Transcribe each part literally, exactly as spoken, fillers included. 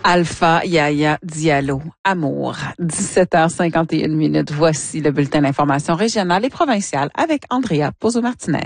Alpha Yaya Diallo, Amour. dix-sept heures cinquante et une minutes. Voici le bulletin d'information régionale et provinciale avec Andrea Pozo-Martinez.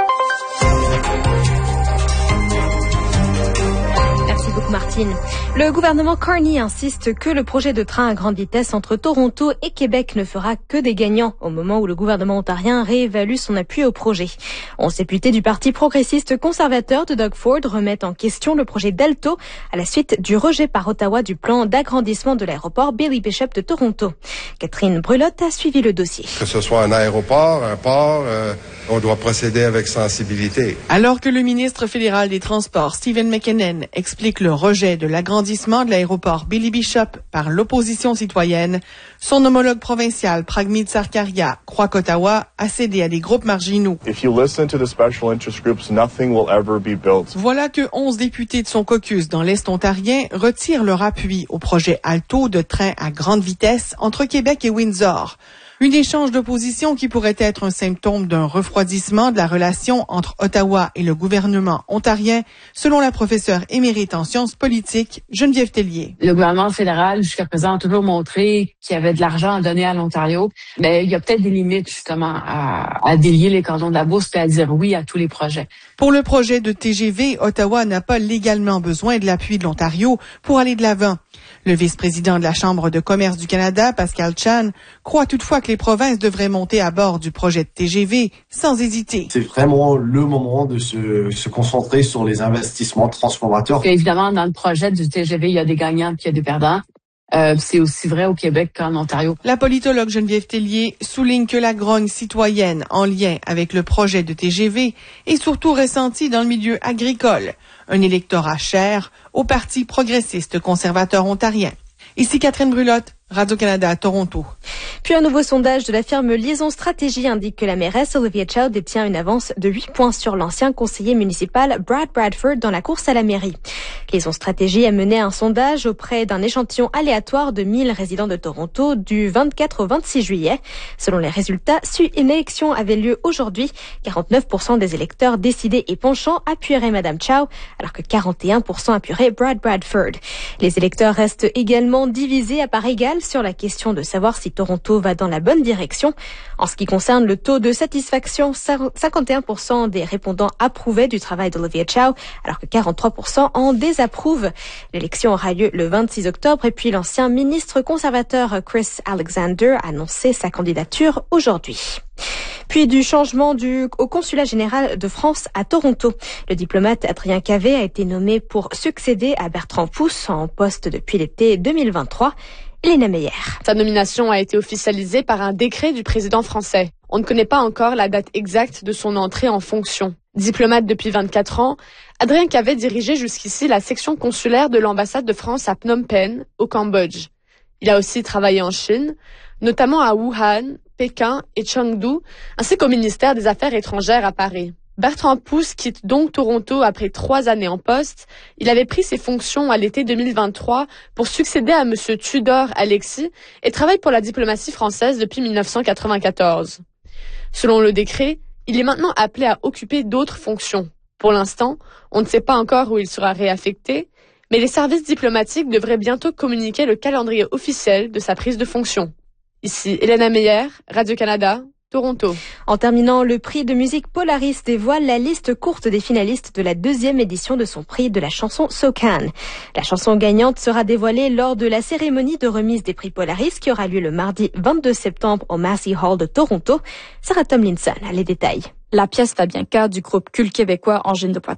Merci beaucoup, Martine. Le gouvernement Carney insiste que le projet de train à grande vitesse entre Toronto et Québec ne fera que des gagnants au moment où le gouvernement ontarien réévalue son appui au projet. Onze députés du Parti progressiste conservateur de Doug Ford remettent en question le projet d'Alto à la suite du rejet par Ottawa du plan d'agrandissement de l'aéroport Billy Bishop de Toronto. Catherine Brulotte a suivi le dossier. Que ce soit un aéroport, un port, euh, on doit procéder avec sensibilité. Alors que le ministre fédéral des Transports, Stephen McKinnon, explique le rejet de l'agrandissement de l'aéroport Billy Bishop par l'opposition citoyenne, son homologue provincial, Pragmeet Sarkaria, croit qu'Ottawa a cédé à des groupes marginaux. If you listen to the special interest groups, nothing will ever be built. Voilà que onze députés de son caucus dans l'Est ontarien retirent leur appui au projet Alto de train à grande vitesse entre Québec et Windsor. Un échange d'opposition qui pourrait être un symptôme d'un refroidissement de la relation entre Ottawa et le gouvernement ontarien, selon la professeure émérite en sciences politiques, Geneviève Tellier. Le gouvernement fédéral, jusqu'à présent, a toujours montré qu'il y avait de l'argent à donner à l'Ontario, mais il y a peut-être des limites, justement, à, à délier les cordons de la bourse et à dire oui à tous les projets. Pour le projet de T G V, Ottawa n'a pas légalement besoin de l'appui de l'Ontario pour aller de l'avant. Le vice-président de la Chambre de commerce du Canada, Pascal Chan, croit toutefois que les provinces devraient monter à bord du projet de T G V sans hésiter. C'est vraiment le moment de se, se concentrer sur les investissements transformateurs. Évidemment, dans le projet du T G V, il y a des gagnants et il y a des perdants. Euh, c'est aussi vrai au Québec qu'en Ontario. La politologue Geneviève Tellier souligne que la grogne citoyenne en lien avec le projet de T G V est surtout ressentie dans le milieu agricole, un électorat cher au Parti progressiste conservateur ontarien. Ici Catherine Brulotte, Radio-Canada à Toronto. Puis un nouveau sondage de la firme Liaison Stratégie indique que la mairesse Olivia Chow détient une avance de huit points sur l'ancien conseiller municipal Brad Bradford dans la course à la mairie. Liaison Stratégie a mené un sondage auprès d'un échantillon aléatoire de mille résidents de Toronto du vingt-quatre au vingt-six juillet. Selon les résultats, si une élection avait lieu aujourd'hui, quarante-neuf pour cent des électeurs décidés et penchants appuieraient Madame Chow, alors que quarante et un pour cent appuieraient Brad Bradford. Les électeurs restent également divisés à part égale sur la question de savoir si Toronto va dans la bonne direction. En ce qui concerne le taux de satisfaction, cinquante et un pour cent des répondants approuvaient du travail d'Olivia Chow, alors que quarante-trois pour cent en désapprouvent. L'élection aura lieu le vingt-six octobre et puis l'ancien ministre conservateur Chris Alexander a annoncé sa candidature aujourd'hui. Puis du changement du, au consulat général de France à Toronto. Le diplomate Adrien Cavé a été nommé pour succéder à Bertrand Pousse en poste depuis l'été deux mille vingt-trois. Léna Meyer. Sa nomination a été officialisée par un décret du président français. On ne connaît pas encore la date exacte de son entrée en fonction. Diplomate depuis vingt-quatre ans, Adrien Cavé dirigeait jusqu'ici la section consulaire de l'ambassade de France à Phnom Penh, au Cambodge. Il a aussi travaillé en Chine, notamment à Wuhan, Pékin et Chengdu, ainsi qu'au ministère des Affaires étrangères à Paris. Bertrand Pousse quitte donc Toronto après trois années en poste. Il avait pris ses fonctions à l'été deux mille vingt-trois pour succéder à M. Tudor Alexis et travaille pour la diplomatie française depuis mille neuf cent quatre-vingt-quatorze. Selon le décret, il est maintenant appelé à occuper d'autres fonctions. Pour l'instant, on ne sait pas encore où il sera réaffecté, mais les services diplomatiques devraient bientôt communiquer le calendrier officiel de sa prise de fonction. Ici Léna Meyer, Radio-Canada, Toronto. En terminant, le prix de musique Polaris dévoile la liste courte des finalistes de la deuxième édition de son prix de la chanson SoCan. La chanson gagnante sera dévoilée lors de la cérémonie de remise des prix Polaris qui aura lieu le mardi vingt-deux septembre au Massey Hall de Toronto. Sarah Tomlinson a les détails. La pièce Fabien K du groupe culte québécois Angine de Poitrine